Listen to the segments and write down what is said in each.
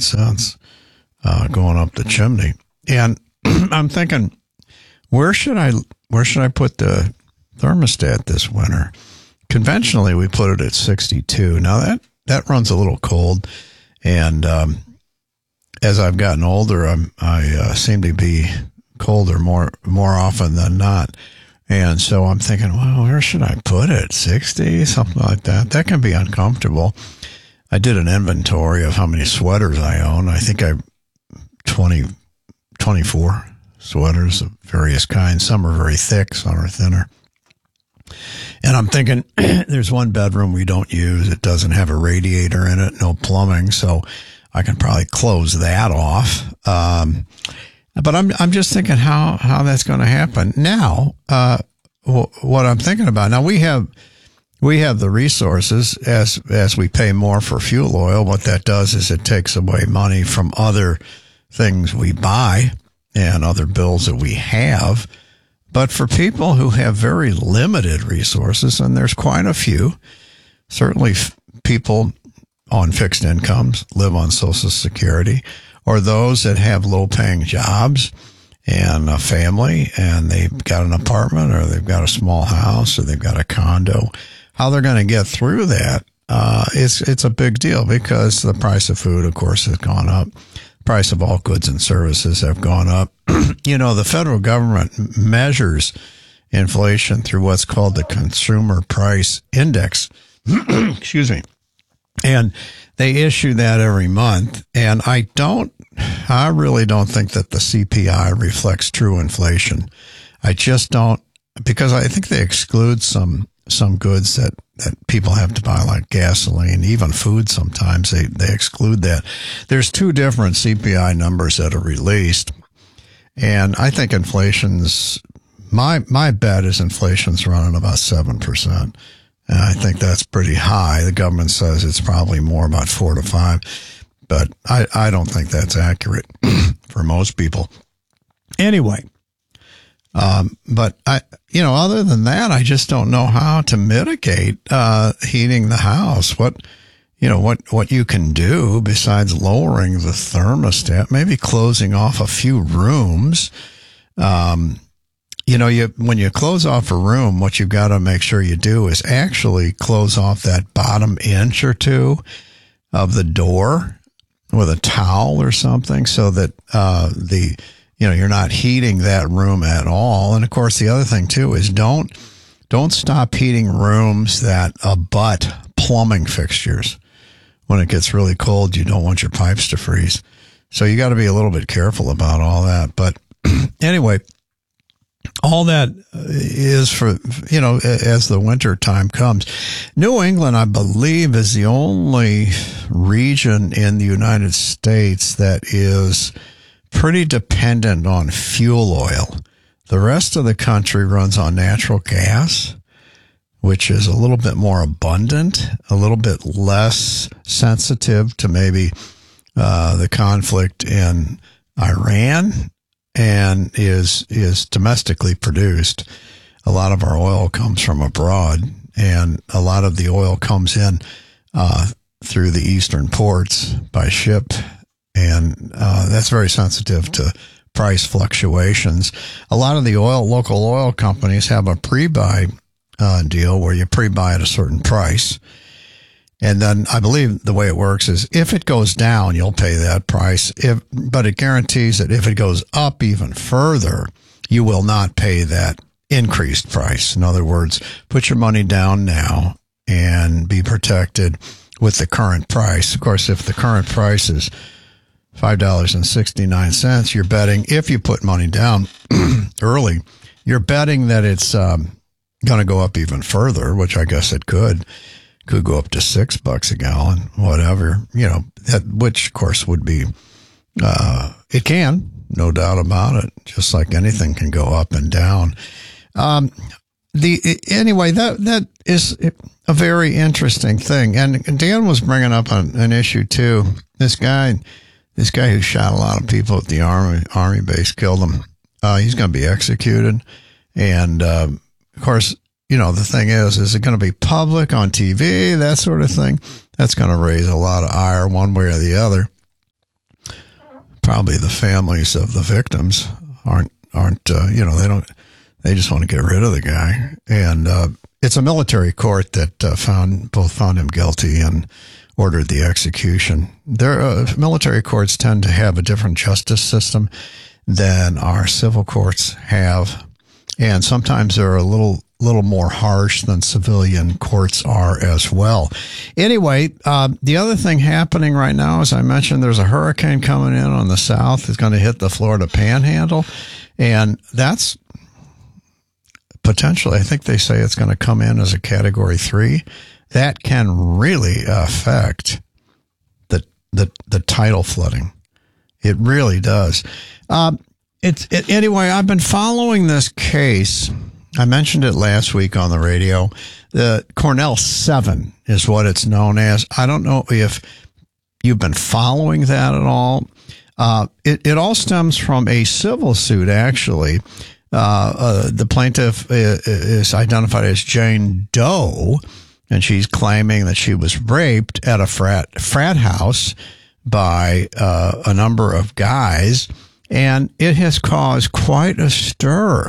cents going up the chimney. And I'm thinking, where should I put the thermostat this winter? Conventionally, we put it at 62. Now that runs a little cold, and as I've gotten older, I seem to be colder more often than not. And so I'm thinking, well, where should I put it? 60, something like that. That can be uncomfortable. I did an inventory of how many sweaters I own. I think I 24 sweaters of various kinds. Some are very thick, some are thinner. And I'm thinking, there's one bedroom we don't use. It doesn't have a radiator in it, no plumbing, so I can probably close that off. But I'm just thinking how that's going to happen. Now, what I'm thinking about, now we have the resources as we pay more for fuel oil. What that does is it takes away money from other things we buy and other bills that we have. But for people who have very limited resources, and there's quite a few, certainly people on fixed incomes live on Social Security, or those that have low-paying jobs and a family, and they've got an apartment, or they've got a small house, or they've got a condo. How they're going to get through that, it's a big deal, because the price of food, of course, has gone up. Price of all goods and services have gone up. You know, the federal government measures inflation through what's called the Consumer Price Index. Excuse me. And they issue that every month. And I really don't think that the CPI reflects true inflation. I just don't, because I think they exclude some goods that people have to buy, like gasoline, even food. Sometimes they exclude that. There's two different CPI numbers that are released. And I think my bet is inflation's running about 7%. And I think that's pretty high. The government says it's probably more, about 4 to 5. But I don't think that's accurate for most people. Anyway, but other than that, I just don't know how to mitigate heating the house. What you can do besides lowering the thermostat, maybe closing off a few rooms. When you close off a room, what you've got to make sure you do is actually close off that bottom inch or two of the door with a towel or something, so that you're not heating that room at all. And of course, the other thing too is don't stop heating rooms that abut plumbing fixtures. When it gets really cold, you don't want your pipes to freeze. So you got to be a little bit careful about all that. But anyway, all that is for, as the winter time comes. New England, I believe, is the only region in the United States that is pretty dependent on fuel oil. The rest of the country runs on natural gas, which is a little bit more abundant, a little bit less sensitive to maybe the conflict in Iran, and is domestically produced. A lot of our oil comes from abroad, and a lot of the oil comes in through the eastern ports by ship, and that's very sensitive to price fluctuations. A lot of the local oil companies have a pre-buy deal where you pre-buy at a certain price. And then I believe the way it works is if it goes down, you'll pay that price. But it guarantees that if it goes up even further, you will not pay that increased price. In other words, put your money down now and be protected with the current price. Of course, if the current price is $5.69, you're betting, if you put money down early, you're betting that it's going to go up even further, which I guess it could go up to $6 a gallon, whatever, which of course would be, it can, no doubt about it, just like anything can go up and down. Anyway, that is a very interesting thing. And Dan was bringing up an issue too. This guy who shot a lot of people at the army base, killed them. He's going to be executed. And, of course, the thing is it going to be public on TV, that sort of thing? That's going to raise a lot of ire one way or the other. probably the families of the victims aren't they just want to get rid of the guy. And it's a military court that found him guilty and ordered the execution. Military courts tend to have a different justice system than our civil courts have, and sometimes they're a little more harsh than civilian courts are as well. Anyway, the other thing happening right now, as I mentioned, there's a hurricane coming in on the south. It's going to hit the Florida Panhandle, and that's potentially, I think they say it's going to come in as a Category 3. That can really affect the tidal flooding. It really does. Anyway, I've been following this case. I mentioned it last week on the radio. The Cornell 7 is what it's known as. I don't know if you've been following that at all. It all stems from a civil suit, actually. The plaintiff is identified as Jane Doe, and she's claiming that she was raped at a frat house by a number of guys, and it has caused quite a stir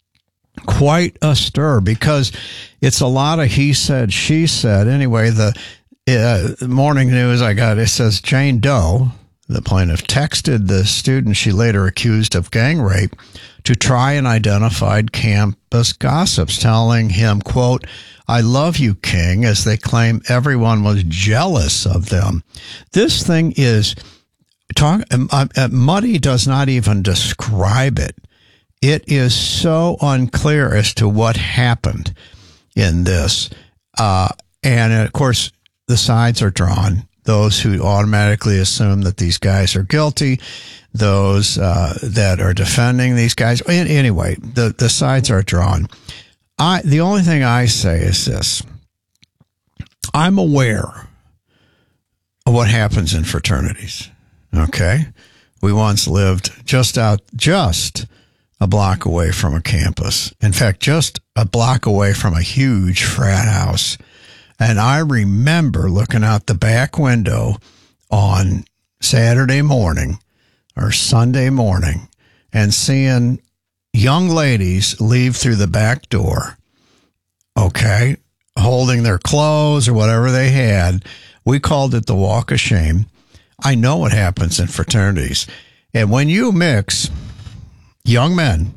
because it's a lot of he said, she said. Anyway, the morning news I got, it says Jane Doe, the plaintiff, texted the student she later accused of gang rape to try and identify campus gossips, telling him, quote, "I love you, King," as they claim everyone was jealous of them. This thing is, Muddy does not even describe it. It is so unclear as to what happened in this. And of course, the sides are drawn. Those who automatically assume that these guys are guilty, those that are defending these guys. Anyway, the sides are drawn. The only thing I say is this. I'm aware of what happens in fraternities. Okay? We once lived just a block away from a campus. In fact, just a block away from a huge frat house. And I remember looking out the back window on Saturday morning or Sunday morning and seeing young ladies leave through the back door, okay, holding their clothes or whatever they had. We called it the walk of shame. I know what happens in fraternities. And when you mix young men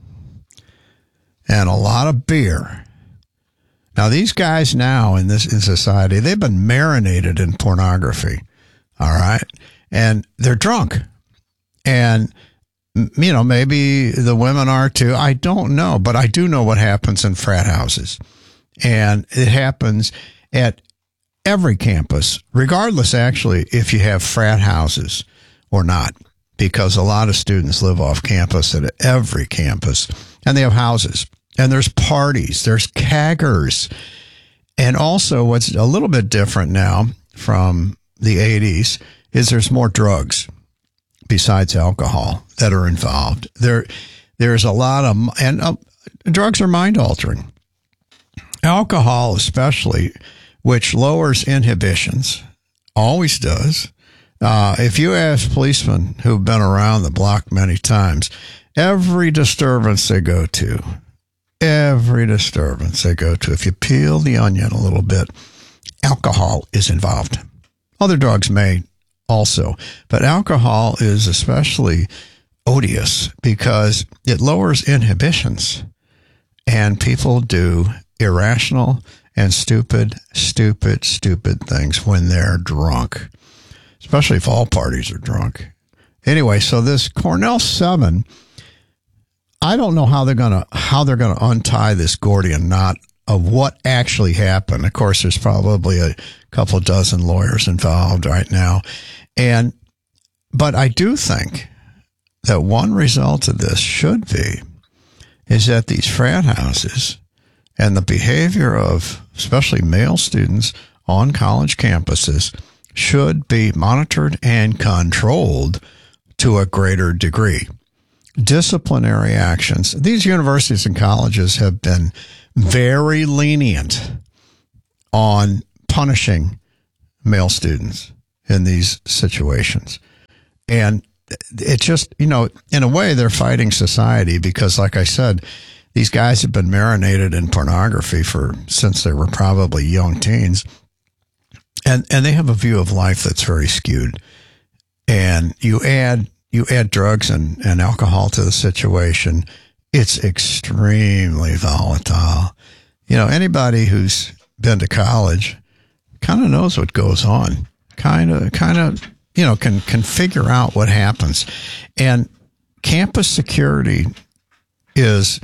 and a lot of beer, now these guys now in society, they've been marinated in pornography, all right? And they're drunk. And, you know, maybe the women are too. I don't know, but I do know what happens in frat houses. And it happens at every campus, regardless, actually, if you have frat houses or not, because a lot of students live off campus at every campus, and they have houses, and there's parties, there's keggers. And also what's a little bit different now from the 80s is there's more drugs besides alcohol that are involved. There's a lot of, and drugs are mind altering. Alcohol especially, which lowers inhibitions, always does. If you ask policemen who've been around the block many times, every disturbance they go to, if you peel the onion a little bit, alcohol is involved. Other drugs may also, but alcohol is especially odious because it lowers inhibitions, and people do irrational and stupid things when they're drunk, especially if all parties are drunk. Anyway, so this Cornell 7, I don't know how they're gonna untie this Gordian knot of what actually happened. Of course, there's probably a couple dozen lawyers involved right now, but I do think that one result of this should be is that these frat houses and the behavior of especially male students on college campuses should be monitored and controlled to a greater degree. Disciplinary actions. These universities and colleges have been very lenient on punishing male students in these situations. And it just, in a way they're fighting society because, like I said, these guys have been marinated in pornography since they were probably young teens. And they have a view of life that's very skewed. And you add drugs and alcohol to the situation, it's extremely volatile. Anybody who's been to college kind of knows what goes on. Kind of, can figure out what happens. And campus security here's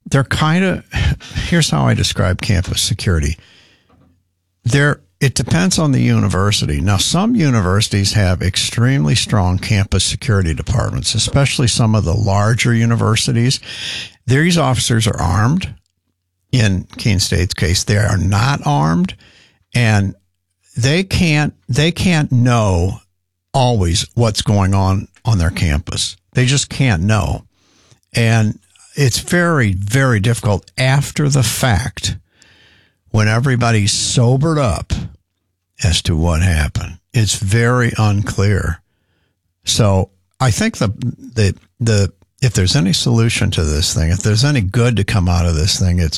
how I describe campus security. It depends on the university. Now, some universities have extremely strong campus security departments, especially some of the larger universities. These officers are armed. In Keene State's case, they are not armed, and they can't know always what's going on their campus. They just can't know. And it's very, very difficult after the fact when everybody's sobered up as to what happened. It's very unclear. So I think if there's any solution to this thing, if there's any good to come out of this thing, it's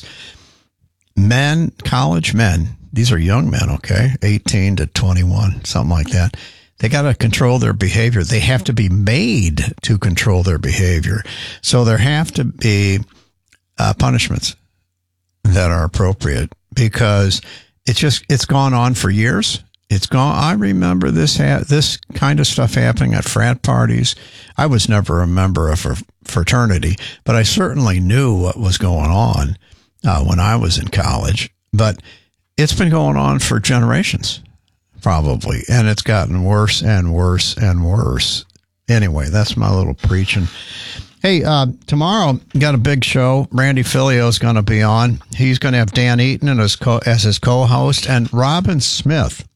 college men. These are young men, okay? 18 to 21, something like that. They got to control their behavior. They have to be made to control their behavior. So there have to be punishments that are appropriate because it's gone on for years. I remember this kind of stuff happening at frat parties. I was never a member of a fraternity, but I certainly knew what was going on when I was in college. But it's been going on for generations, probably, and it's gotten worse and worse and worse. Anyway, that's my little preaching. Hey, tomorrow, got a big show. Randy Filio is going to be on. He's going to have Dan Eaton as his co-host, and Robin Smith.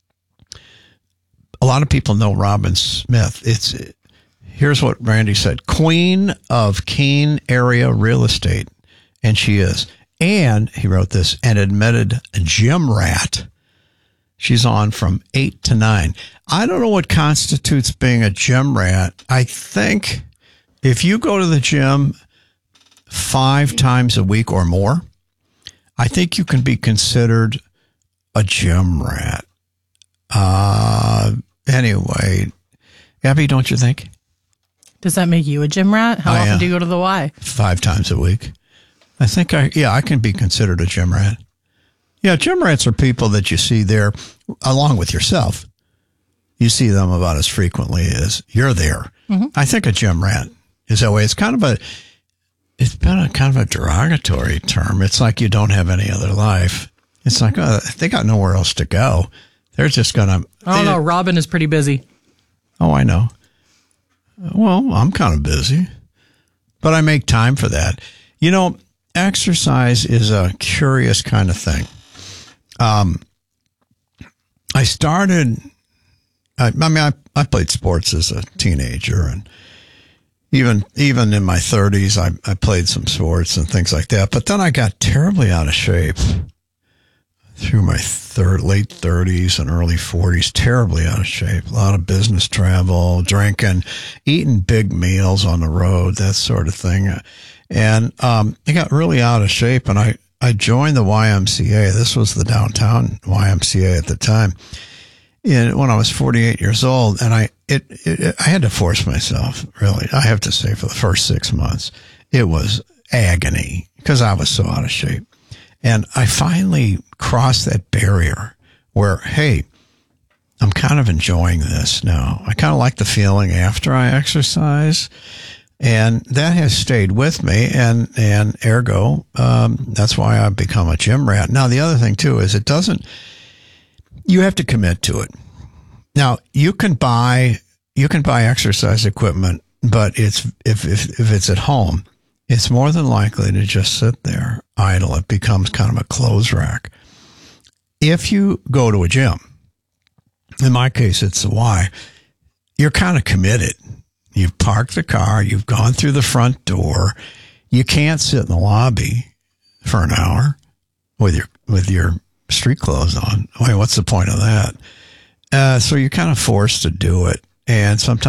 A lot of people know Robin Smith. Here's what Randy said: Queen of Keene area real estate, and she is. And he wrote this: an admitted gym rat. She's on from 8 to 9. I don't know what constitutes being a gym rat. I think if you go to the gym 5 times a week or more, I think you can be considered a gym rat. Anyway, Abby, don't you think? Does that make you a gym rat? How often do you go to the Y? 5 times a week. I think I can be considered a gym rat. Yeah, gym rats are people that you see there along with yourself. You see them about as frequently as you're there. Mm-hmm. I think a gym rat is that way. It's been a kind of a derogatory term. It's like you don't have any other life. It's like, they got nowhere else to go. They're just going to... I don't know. Robin is pretty busy. Oh, I know. Well, I'm kind of busy, but I make time for that. Exercise is a curious kind of thing. I played sports as a teenager, and even in my 30s, I played some sports and things like that. But then I got terribly out of shape through my late 30s and early 40s, terribly out of shape. A lot of business travel, drinking, eating big meals on the road, that sort of thing. And I got really out of shape, and I joined the YMCA. This was the downtown YMCA at the time. When I was 48 years old, and I had to force myself, really. I have to say, for the first 6 months, it was agony because I was so out of shape. And I finally crossed that barrier where, hey, I'm kind of enjoying this now. I kind of like the feeling after I exercise. And that has stayed with me, and ergo, that's why I've become a gym rat. Now, the other thing, too, is you have to commit to it. Now, you can buy exercise equipment, but if it's at home, it's more than likely to just sit there idle. It becomes kind of a clothes rack. If you go to a gym, in my case, it's the Y, you're kind of committed. You've parked the car. You've gone through the front door. You can't sit in the lobby for an hour with your street clothes on. Wait, what's the point of that? So you're kind of forced to do it. And sometimes